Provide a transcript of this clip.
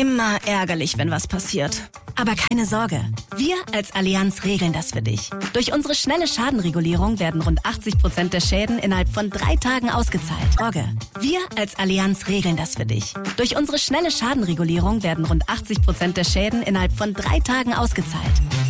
Immer ärgerlich, wenn was passiert. Aber keine Sorge, wir als Allianz regeln das für dich. Durch unsere schnelle Schadenregulierung werden rund 80% der Schäden innerhalb von 3 Tagen ausgezahlt. Sorge, wir als Allianz regeln das für dich. Durch unsere schnelle Schadenregulierung werden rund 80% der Schäden innerhalb von 3 Tagen ausgezahlt.